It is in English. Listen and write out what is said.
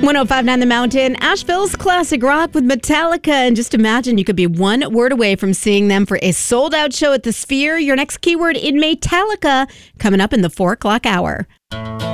105.9 The Mountain, Asheville's classic rock with Metallica. And just imagine you could be one word away from seeing them for a sold-out show at the Sphere. Your next keyword in Metallica coming up in the 4 o'clock hour.